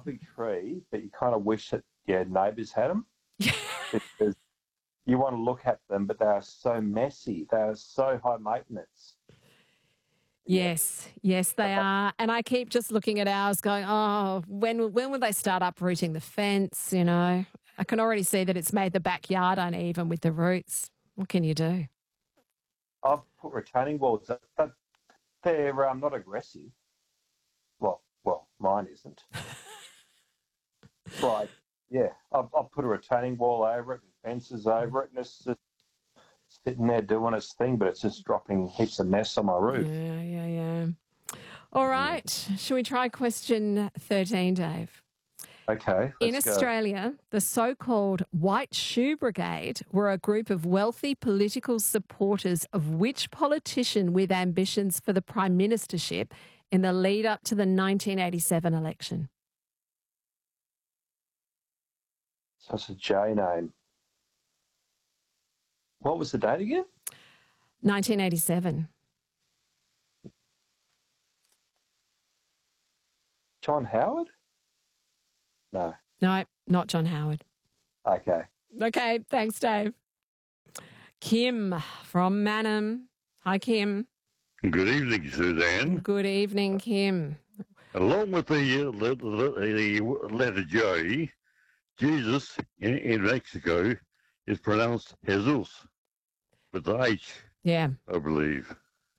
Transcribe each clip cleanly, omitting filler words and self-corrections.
big tree, but you kind of wish that your neighbours had them because you want to look at them, but they are so messy. They are so high maintenance. Yes, they are. And I keep just looking at ours going, oh, when will they start uprooting the fence, you know? I can already see that it's made the backyard uneven with the roots. What can you do? I've put retaining walls up, but they're not aggressive. Well, mine isn't. Right, yeah. I've put a retaining wall over it and fences over it, and it's just sitting there doing its thing, but it's just dropping heaps of mess on my roof. Yeah. All right. Shall we try question 13, Dave? Okay, In let's go. Australia, the so-called White Shoe Brigade were a group of wealthy political supporters of which politician with ambitions for the prime ministership in the lead up to the 1987 election? So it's a J name. What was the date again? 1987. John Howard? No. No, not John Howard. Okay. Okay, thanks, Dave. Kim from Mannum. Hi, Kim. Good evening, Suzanne. Good evening, Kim. Along with the letter J, Jesus in Mexico is pronounced Jesus with the H, Yeah. I believe.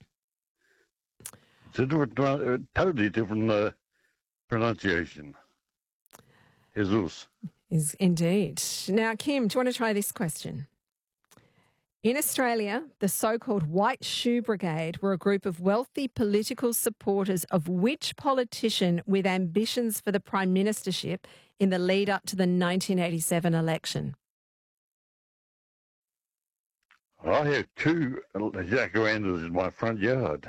It's a totally different pronunciation. Jesus. Is indeed. Now, Kim, do you want to try this question? In Australia, the so-called White Shoe Brigade were a group of wealthy political supporters of which politician with ambitions for the prime ministership in the lead up to the 1987 election? I have two jacarandas in my front yard.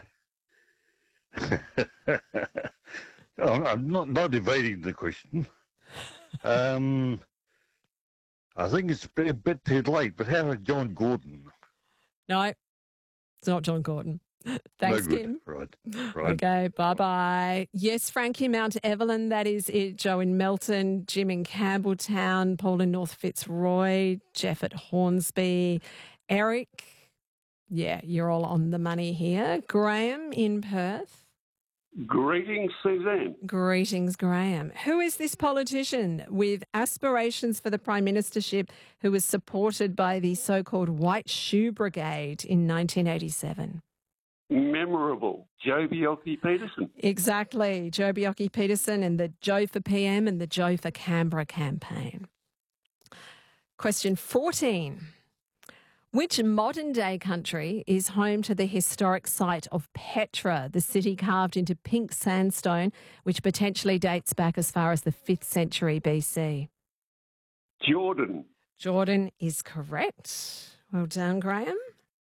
I'm not evading the question. I think it's a bit too late, but how about John Gordon? No, it's not John Gordon. Thanks, No good. Kim. Right. Okay, bye-bye. Yes, Frankie, Mount Evelyn, that is it. Joe in Melton, Jim in Campbelltown, Paul in North Fitzroy, Jeff at Hornsby, Eric. Yeah, you're all on the money here. Graham in Perth. Greetings, Suzanne. Greetings, Graham. Who is this politician with aspirations for the prime ministership who was supported by the so-called White Shoe Brigade in 1987? Memorable. Joe Bjelke-Petersen. Exactly. Joe Bjelke-Petersen and the Joe for PM and the Joe for Canberra campaign. Question 14. Which modern-day country is home to the historic site of Petra, the city carved into pink sandstone, which potentially dates back as far as the 5th century BC? Jordan. Jordan is correct. Well done, Graham.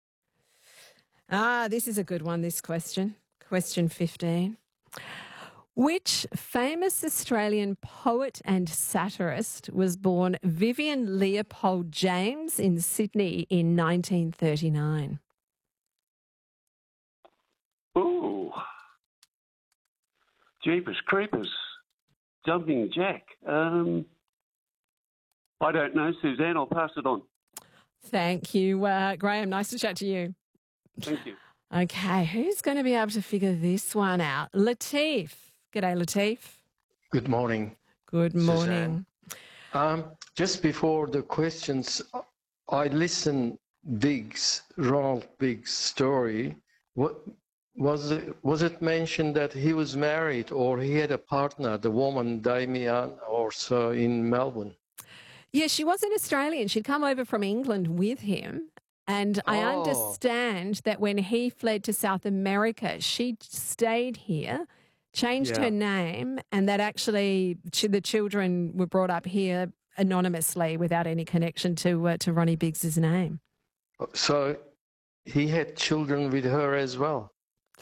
This is a good one, this question. Question 15. Which famous Australian poet and satirist was born Vivian Leopold James in Sydney in 1939? Ooh. Jeepers creepers. Jumping Jack. I don't know, Suzanne. I'll pass it on. Thank you, Graham. Nice to chat to you. Thank you. Okay, who's going to be able to figure this one out? Latif. G'day, Latif. Good morning. Good morning. Just before the questions, I listened Ronald Biggs' story. What was it mentioned that he was married or he had a partner, the woman Damien or so in Melbourne? Yeah, she was an Australian. She'd come over from England with him. And I understand that when he fled to South America, she stayed here, changed her name, and that actually the children were brought up here anonymously without any connection to Ronnie Biggs's name. So he had children with her as well?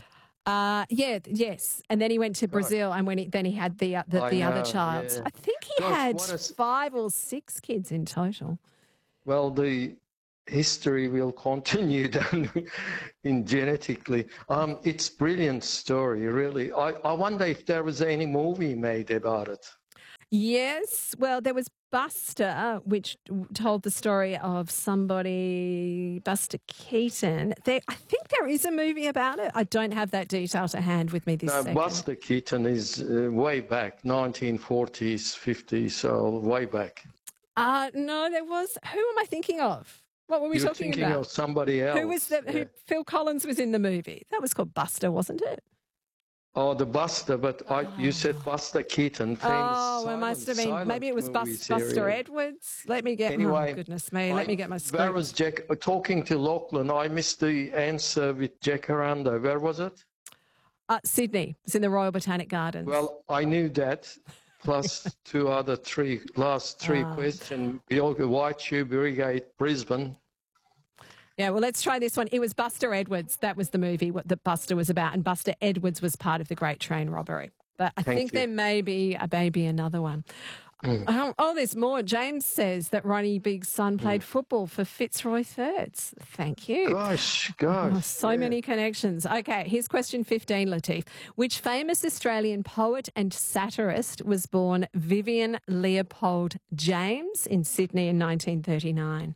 Yes. And then he went to Brazil, and then he had the other child. Yeah. I think he had 5 or 6 kids in total. Well, the history will continue down in genetically. It's a brilliant story, really. I wonder if there was any movie made about it. Yes. Well, there was Buster, which told the story of somebody, Buster Keaton. I think there is a movie about it. I don't have that detail to hand with me this second. Buster Keaton is way back, 1940s, 50s, so way back. No, there was. Who am I thinking of? What were we talking thinking about? Of somebody else. Who was that? Yeah. Who Phil Collins was in the movie? That was called Buster, wasn't it? Oh, the Buster, but you said Buster Keaton, famous it must have been. Maybe it was Buster Edwards. Let me get. Anyway, goodness me! Let me get my script. Where was Jack? Talking to Lachlan, I missed the answer with Jacaranda. Where was it? Sydney. It's in the Royal Botanic Gardens. Well, I knew that. Plus last three questions. Biolga, White Tube, Irrigate, Brisbane. Yeah, well, let's try this one. It was Buster Edwards. That was the movie that Buster was about, and Buster Edwards was part of the Great Train Robbery. But I think there may be another one. There's more. James says that Ronnie Big's son played football for Fitzroy Thirds. Thank you. Gosh. Many connections. Okay, here's question 15, Latif. Which famous Australian poet and satirist was born Vivian Leopold James in Sydney in 1939?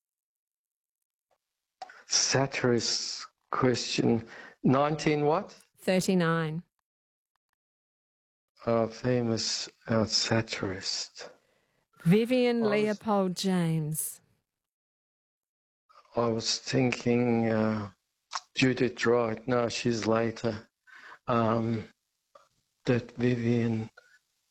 Satirist question. 19 what? 39. Famous satirist. Vivian Leopold James. I was thinking Judith Wright. No, she's later. That Vivian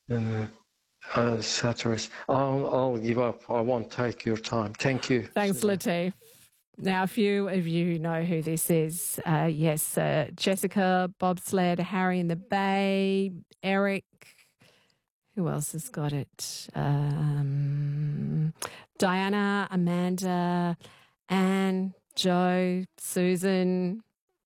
satirist. I'll give up. I won't take your time. Thank you. Thanks, Latif. Now, a few of you know who this is. Yes, Jessica, Bobsled, Harry in the Bay, Eric. Who else has got it? Diana, Amanda, Anne, Joe, Susan,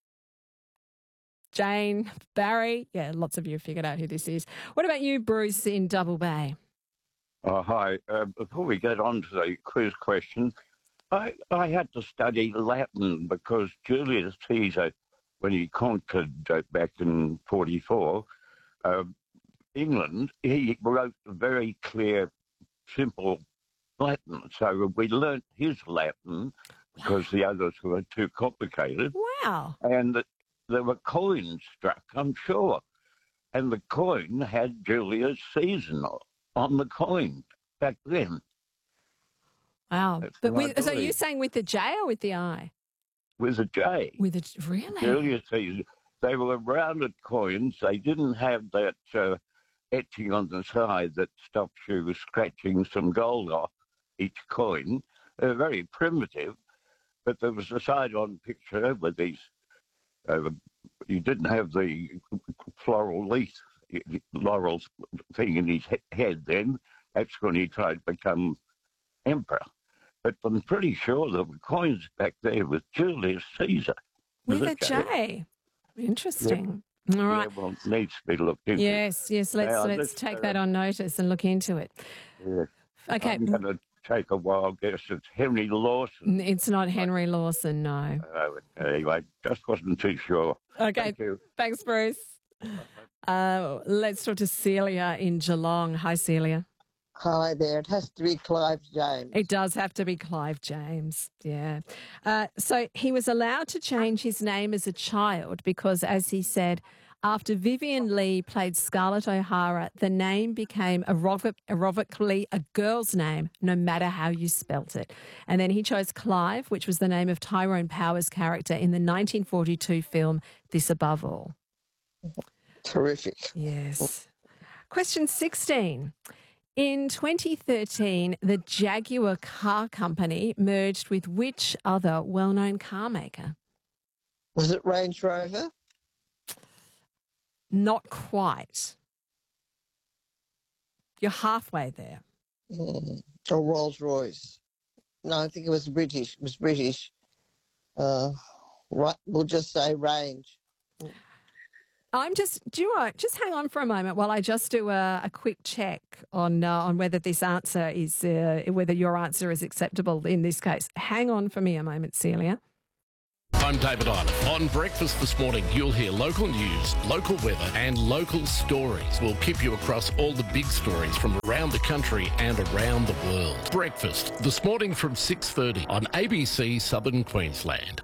Jane, Barry. Yeah, lots of you have figured out who this is. What about you, Bruce, in Double Bay? Oh, hi. Before we get on to the quiz question, I had to study Latin because Julius Caesar, when he conquered back in 44, England, he wrote a very clear, simple Latin. So we learnt his Latin because the others were too complicated. Wow. And there were coins struck, I'm sure. And the coin had Julius Caesar on the coin back then. Wow. So you're saying with the J or with the I? With a J. Really? Julius Caesar. They were rounded coins. They didn't have that etching on the side that stops you scratching some gold off each coin. They're very primitive, but there was a side-on picture with these. You didn't have the floral leaf, laurel thing in his head then. That's when he tried to become emperor. But I'm pretty sure there were coins back there with Julius Caesar. With a J. Interesting. Yep. All right. Yeah, well, it needs to be looked into. Yes. Let's take that on notice and look into it. Yeah. Okay. I'm going to take a wild guess. It's Henry Lawson. It's not Henry Lawson, no. Anyway, just wasn't too sure. Okay. Thank you. Thanks, Bruce. Let's talk to Celia in Geelong. Hi, Celia. Hi there. It has to be Clive James. It does have to be Clive James, yeah. So he was allowed to change his name as a child because, as he said, after Vivian Lee played Scarlett O'Hara, the name became irrevocably a girl's name, no matter how you spelt it. And then he chose Clive, which was the name of Tyrone Power's character in the 1942 film This Above All. Terrific. Yes. Question 16. In 2013, the Jaguar Car Company merged with which other well-known car maker? Was it Range Rover? Not quite. You're halfway there. Or Rolls-Royce? No, I think it was British. It was British. Right, we'll just say Range. Just hang on for a moment while I just do a quick check on whether this answer is whether your answer is acceptable in this case. Hang on for me a moment, Celia. I'm David Island. On Breakfast this morning, you'll hear local news, local weather and local stories. We'll keep you across all the big stories from around the country and around the world. Breakfast this morning from 6:30 on ABC Southern Queensland.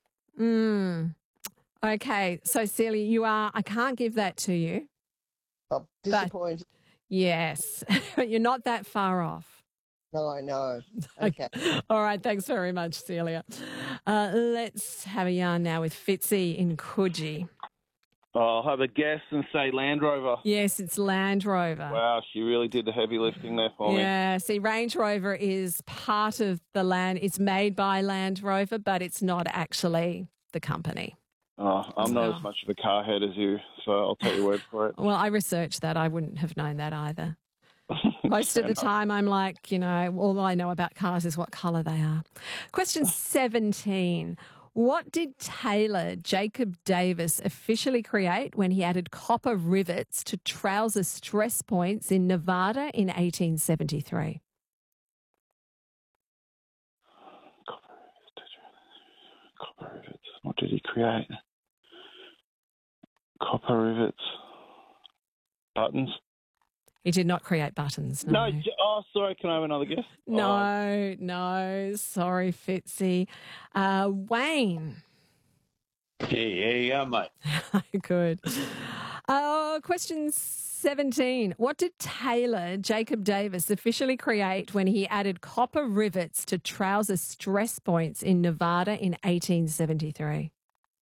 Okay, so Celia, I can't give that to you. I'm disappointed. Yes, but you're not that far off. No, I know. Okay. All right, thanks very much, Celia. Let's have a yarn now with Fitzy in Coogee. I'll have a guess and say Land Rover. Yes, it's Land Rover. Wow, she really did the heavy lifting there for me. Yeah, see, Range Rover is part of the land. It's made by Land Rover, but it's not actually the company. Oh, I'm not as much of a car head as you, so I'll take your word for it. Well, I researched that. I wouldn't have known that either. Most of the time I'm like, all I know about cars is what colour they are. Question 17. What did tailor Jacob Davis officially create when he added copper rivets to trouser stress points in Nevada in 1873? Copper rivets. What did he create? Copper rivets. Buttons? He did not create buttons, no. Sorry, can I have another guess? No, sorry, Fitzy. Wayne. Yeah, mate. Good. Question 17. What did tailor Jacob Davis officially create when he added copper rivets to trouser stress points in Nevada in 1873?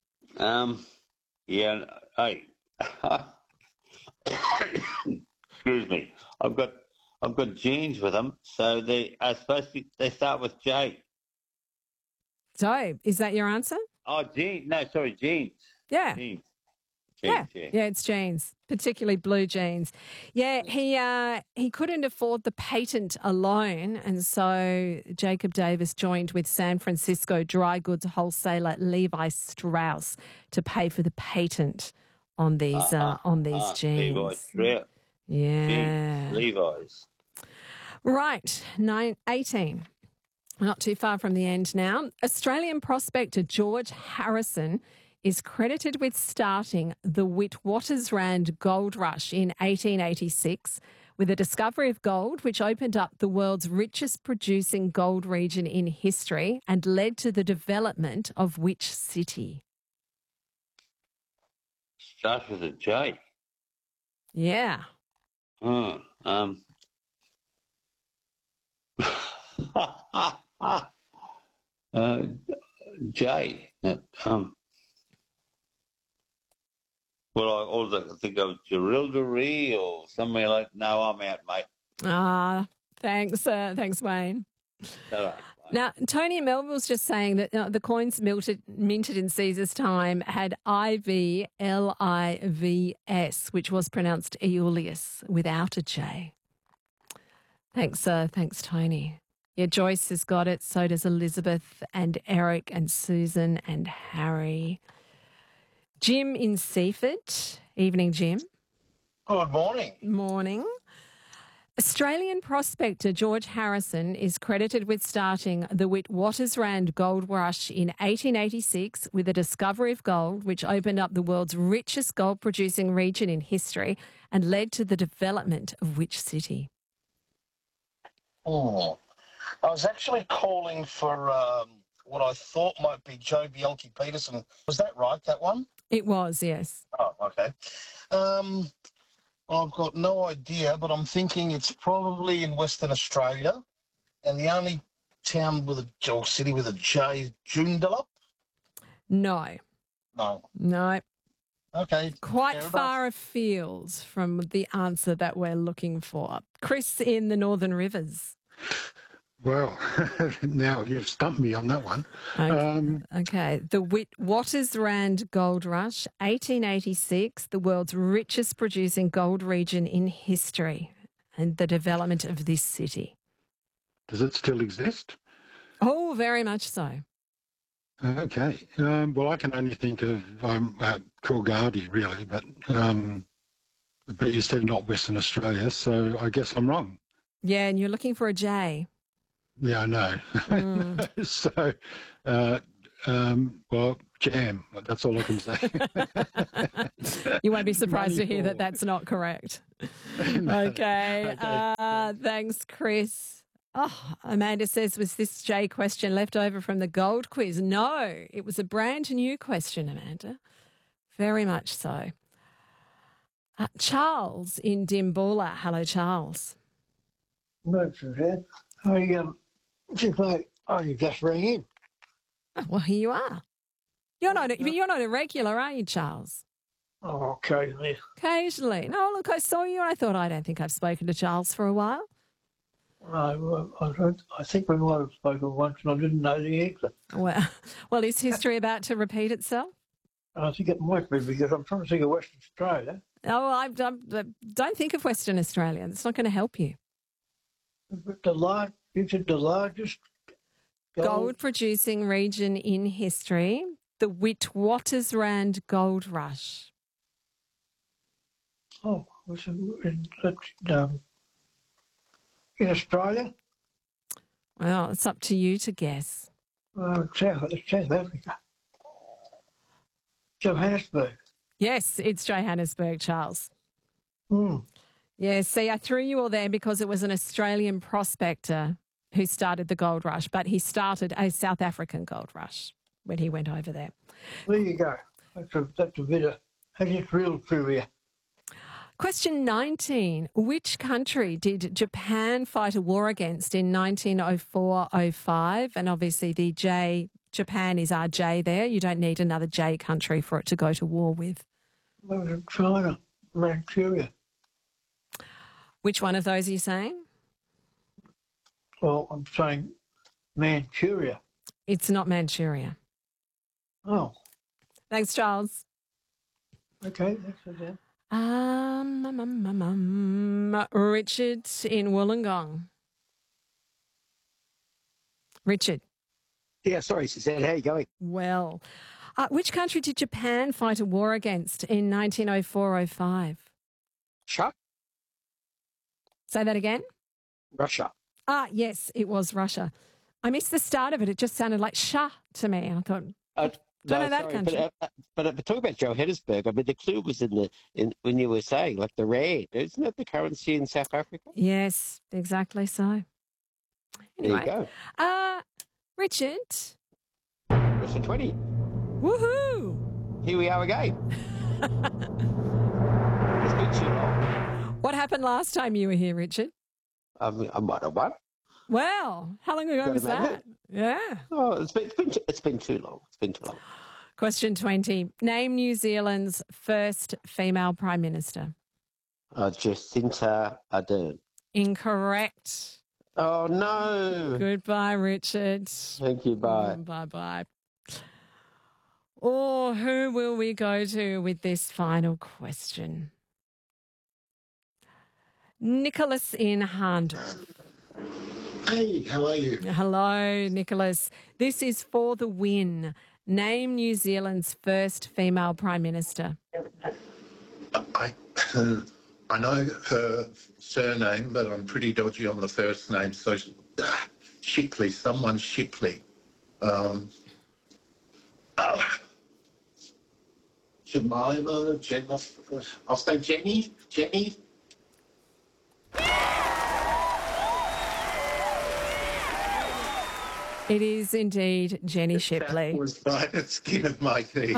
Excuse me. I've got jeans with them, so they start with J. So, is that your answer? Oh, jeans. No, sorry, jeans. Yeah. Jeans. Yeah, it's jeans, particularly blue jeans. Yeah, he couldn't afford the patent alone, and so Jacob Davis joined with San Francisco dry goods wholesaler Levi Strauss to pay for the patent on these jeans. Levi Strauss. Yeah. Jeans. Levi's. Right, 18. Not too far from the end now. Australian prospector George Harrison is credited with starting the Witwatersrand Gold Rush in 1886 with the discovery of gold, which opened up the world's richest producing gold region in history and led to the development of which city? Starts with a J. Yeah. J. Well, I also think of Jerilderie or somewhere like. No, I'm out, mate. Thanks, Wayne. All right. Now, Tony Melville's just saying that the coins minted in Caesar's time had IVLIVS, which was pronounced Aeolus without a J. Thanks, Tony. Yeah, Joyce has got it. So does Elizabeth and Eric and Susan and Harry. Jim in Seaford. Evening, Jim. Good morning. Morning. Australian prospector George Harrison is credited with starting the Witwatersrand Gold Rush in 1886 with the discovery of gold, which opened up the world's richest gold-producing region in history and led to the development of which city? I was actually calling for what I thought might be Joe Bianchi-Peterson. Was that right, that one? It was, yes. Oh, okay. I've got no idea, but I'm thinking it's probably in Western Australia, and the only town with or city with a J is Joondalup? No. No. Okay. Quite far afield from the answer that we're looking for. Chris in the Northern Rivers. Well, now you've stumped me on that one. Okay. The Witwatersrand Gold Rush, 1886, the world's richest producing gold region in history, and the development of this city. Does it still exist? Oh, very much so. Okay. Well, I can only think of Coolgardie, really, but you said not Western Australia, so I guess I'm wrong. Yeah, and you're looking for a J. Yeah, I know. So Well, jam. That's all I can say. You won't be surprised to hear that that's not correct. Okay. Thanks, Chris. Oh, Amanda says, was this J question left over from the gold quiz? No, it was a brand new question, Amanda. Very much so. Charles in Dimboola. Hello, Charles. No, Suzanne. Oh, you just rang in. Oh, well, here you are. You're not a regular, are you, Charles? Oh, occasionally. Occasionally. No, look, I saw you and I thought, I don't think I've spoken to Charles for a while. No, I think we might have spoken once and I didn't know the answer. Well, is history about to repeat itself? I think it might be because I'm trying to think of Western Australia. Oh, I don't think of Western Australia. It's not going to help you. Is it the largest gold producing region in history? The Witwatersrand Gold Rush. Oh, in Australia? Well, it's up to you to guess. South Africa. Johannesburg. Yes, it's Johannesburg, Charles. Yeah, see, I threw you all there because it was an Australian prospector who started the gold rush, but he started a South African gold rush when he went over there. There you go. That's a bit of real trivia. Question 19. Which country did Japan fight a war against in 1904-05? And obviously the J, Japan is our J there. You don't need another J country for it to go to war with. China, Manchuria. Which one of those are you saying? Well, I'm saying Manchuria. It's not Manchuria. Oh. Thanks, Charles. Okay, thanks for that. Richard in Wollongong. Richard. Yeah, sorry, Suzanne. How are you going? Well, which country did Japan fight a war against in 1904-05? Russia. Say that again? Russia. Yes, it was Russia. I missed the start of it. It just sounded like Shah to me. I thought, don't know that country. But talk about Johannesburg. I mean, the clue was in when you were saying, like the rand. Isn't that the currency in South Africa? Yes, exactly so. Anyway, there you go. Richard. Question 20. Woohoo! Here we are again. It's been too long. What happened last time you were here, Richard? I might have won. Well, how long ago was that? Yeah. Oh, it's been too long. It's been too long. Question 20. Name New Zealand's first female Prime Minister. Jacinda Ardern. Incorrect. Oh, no. Goodbye, Richard. Thank you. Bye. Bye-bye. Oh, who will we go to with this final question? Nicholas in Hahndorf. Hey, how are you? Hello, Nicholas. This is for the win. Name New Zealand's first female Prime Minister. I know her surname, but I'm pretty dodgy on the first name. So, Shipley, someone Shipley. Jemima, I'll say Jenny. It is indeed Jenny Shipley. That was by the skin of my teeth.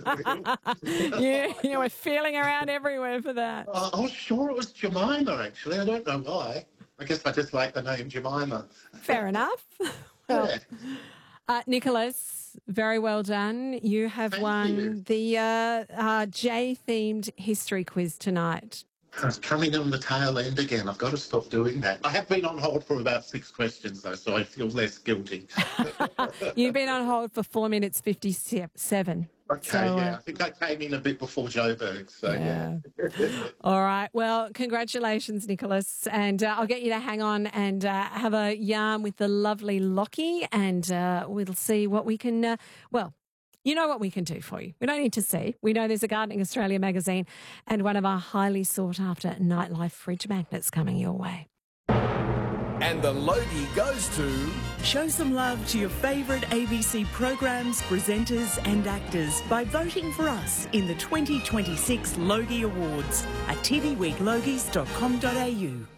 You were feeling around everywhere for that. I was sure it was Jemima, actually. I don't know why. I guess I just like the name Jemima. Fair enough. Well, Nicholas, very well done. You have won the J-themed history quiz tonight. I was coming on the tail end again. I've got to stop doing that. I have been on hold for about 6 questions, though, so I feel less guilty. You've been on hold for 4 minutes 57. Okay, so, I think I came in a bit before Joburg, so yeah. All right. Well, congratulations, Nicholas. And I'll get you to hang on and have a yarn with the lovely Lockie, and we'll see what we can, you know what we can do for you. We don't need to see. We know there's a Gardening Australia magazine and one of our highly sought-after nightlife fridge magnets coming your way. And the Logie goes to... Show some love to your favourite ABC programs, presenters and actors by voting for us in the 2026 Logie Awards at tvweeklogies.com.au.